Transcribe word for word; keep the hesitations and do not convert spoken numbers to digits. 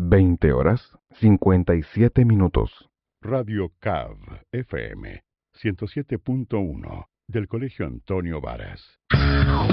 veinte horas, cincuenta y siete minutos. Radio C A V F M ciento siete punto uno del Colegio Antonio Varas.